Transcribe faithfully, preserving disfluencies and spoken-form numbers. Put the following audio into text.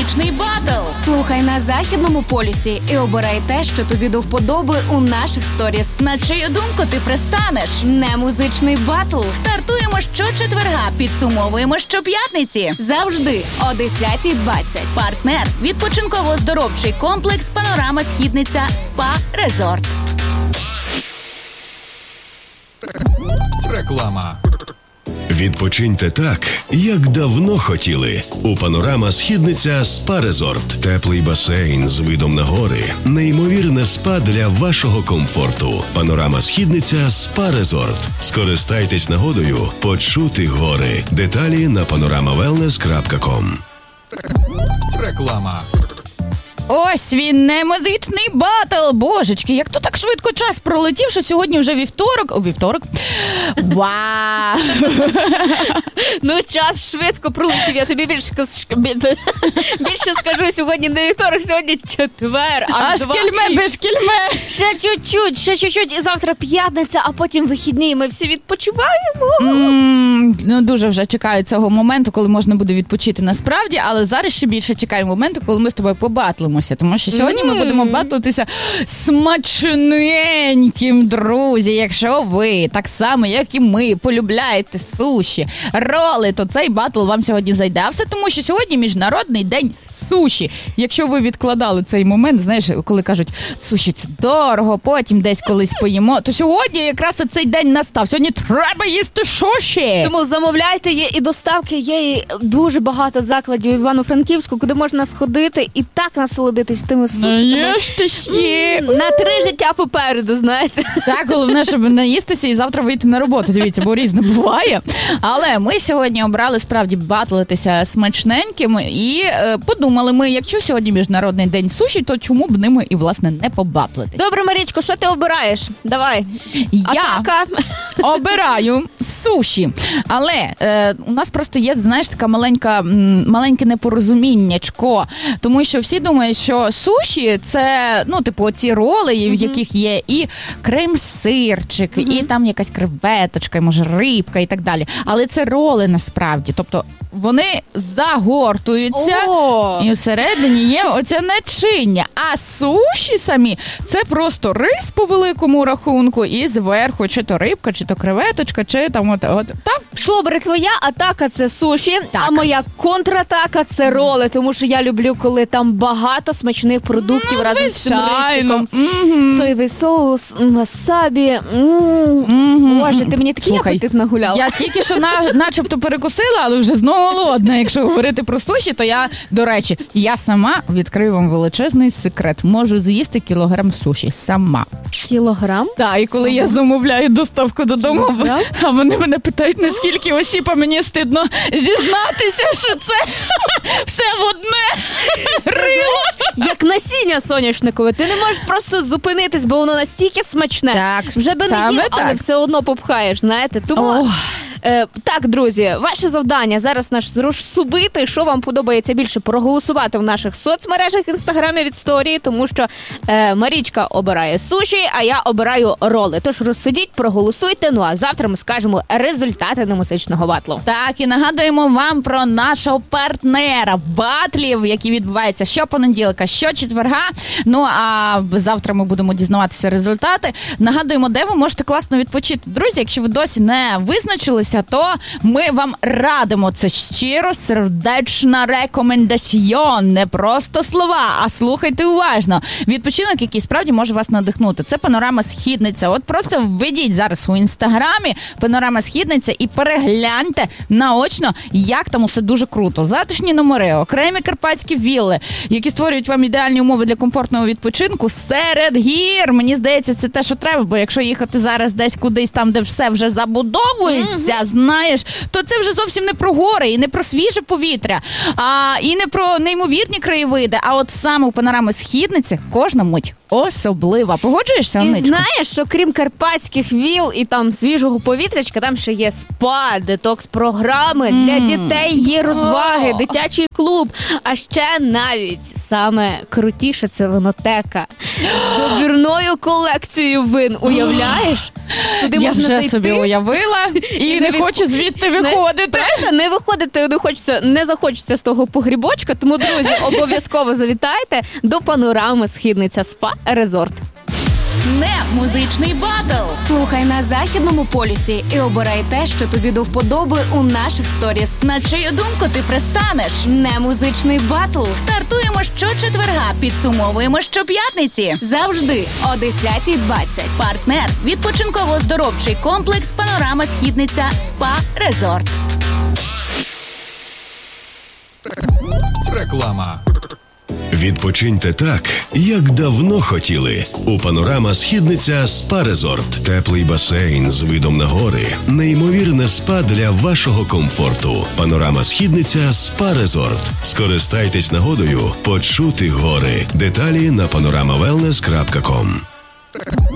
музичний батл. Слухай на Західному полюсі і обирай те, що тобі до вподоби у наших сторіс. На чию думку ти пристанеш? Не музичний батл. Стартуємо щочетверга, підсумовуємо щоп'ятниці. Завжди о десятій двадцять. Партнер – відпочинково-оздоровчий комплекс «Панорама Східниця Спа Резорт». Реклама. Відпочиньте так, як давно хотіли. У «Панорама Східниця Спа Резорт». Теплий басейн з видом на гори. Неймовірне спа для вашого комфорту. «Панорама Східниця Спа Резорт». Скористайтесь нагодою почути гори. Деталі на панорама велнес крапка ком. Реклама. Ось він, не музичний батл. Божечки, як то так швидко час пролетів, що сьогодні вже вівторок. О, вівторок. Вау! Ну, час швидко пролетів. Я тобі більше, більше скажу, сьогодні не вівторок, сьогодні четвер. Аж кільме без кільме. Ще чуть-чуть, ще чуть-чуть. І завтра п'ятниця, а потім вихідні. І ми всі відпочиваємо. Mm, ну, дуже вже чекаю цього моменту, коли можна буде відпочити насправді. Але зараз ще більше чекаю моменту, коли ми з тобою побатлимо. Тому що сьогодні ми будемо батлитися смачненьким, друзі. Якщо ви, так само, як і ми, полюбляєте суші, роли, то цей батл вам сьогодні зайде. А все тому, що сьогодні Міжнародний день суші. Якщо ви відкладали цей момент, знаєш, коли кажуть, суші це дорого, потім десь колись поїмо, то сьогодні якраз оцей день настав. Сьогодні треба їсти суші. Тому замовляйте, є і доставки, є і дуже багато закладів в Івано-Франківську, куди можна сходити і так насолодитися тими сушами. На три життя попереду, знаєте. Так, головне, щоб наїстися і завтра вийти на роботу. Дивіться, бо різне буває. Але ми сьогодні обрали справді батлитися смачненьким і е, подумали ми, якщо сьогодні Міжнародний день суші, то чому б ними і, власне, не побатлитись? Добре, Марічко, що ти обираєш? Давай. Я Атака. обираю суші. Але е, у нас просто є, знаєш, така маленька, маленьке непорозуміннячко. Тому що всі думають, що суші – це, ну, типу, оці роли, в яких є і крем-сирчик, mm-hmm. і там якась креветочка, і, може, рибка і так далі. Але це роли насправді. Тобто вони загортуються, oh. і всередині є оце начиння. А суші самі – це просто рис по великому рахунку, і зверху чи то рибка, чи то креветочка, чи там от, от там. Добре, твоя атака – це суші, так. А моя контратака – це роли, тому що я люблю, коли там багато смачних продуктів ну, разом з цим рисиком. Mm-hmm. Соєвий соус, васабі. Mm-hmm. Боже, ти мені такий апетит нагуляла. Я тільки що на, начебто перекусила, але вже знову голодна. Якщо говорити про суші, то я, до речі, я сама відкрию вам величезний секрет. Можу з'їсти кілограм суші сама. Кілограм? Так, і коли сама? Я замовляю доставку додому, сама? А вони мене питають, наскільки осіб, а мені стидно зізнатися, що це все в одне рило. Як насіння соняшникове. Ти не можеш просто зупинитись, бо воно настільки смачне. Так, вже би не їв, але все одно попхаєш, знаєте. Тому... Ох. Е, так, друзі, ваше завдання зараз наш зрозсубити, що вам подобається більше, проголосувати в наших соцмережах, інстаграмі від сторії, тому що е, Марічка обирає суші, а я обираю роли. Тож розсудіть, проголосуйте, ну а завтра ми скажемо результати немузичного батлу. Так, і нагадуємо вам про нашого партнера батлів, які відбуваються щопонеділка, щочетверга. Ну а завтра ми будемо дізнаватися результати. Нагадуємо, де ви можете класно відпочити. Друзі, якщо ви досі не визначились, то ми вам радимо. Це щиро сердечна рекомендаціон. Не просто слова, а слухайте уважно. Відпочинок, який справді може вас надихнути. Це Панорама Східниця. От просто введіть зараз у інстаграмі Панорама Східниця і перегляньте наочно, як там усе дуже круто. Затишні номери, окремі карпатські вілли, які створюють вам ідеальні умови для комфортного відпочинку серед гір. Мені здається, це те, що треба, бо якщо їхати зараз десь кудись там, де все вже забудовується, знаєш, то це вже зовсім не про гори і не про свіже повітря, а і не про неймовірні краєвиди, а от саме у Панорами Східниці кожна мить особлива. Погоджуєшся, Анничко? І знаєш, що крім карпатських віл і там свіжого повітрячка, там ще є спа, детокс-програми mm. для дітей, є розваги, oh. дитячий клуб. клуб. А ще навіть саме крутіше це винотека з добірною колекцією вин. Уявляєш? Туди Я можна вже зайти. собі уявила і, І не не хочу звідти виходити. Не, не виходити, не хочеться, не захочеться з того погрібочка. Тому, друзі, обов'язково завітайте до панорами Східниця Спа Резорт. Не музичний батл. Слухай на Західному полюсі і обирай те, що тобі до вподоби у наших сторіс. На чию думку ти пристанеш? Не музичний батл. Стартуємо щочетверга, підсумовуємо щоп'ятниці. Завжди о десятій двадцять. Партнер – відпочинково-оздоровчий комплекс «Панорама Східниця Спа Резорт». Реклама. Відпочиньте так, як давно хотіли. У Панорама Східниця Спа Резорт. Теплий басейн з видом на гори. Неймовірне спа для вашого комфорту. Панорама Східниця Спа Резорт. Скористайтесь нагодою почути гори. Деталі на панорама велнес крапка ком.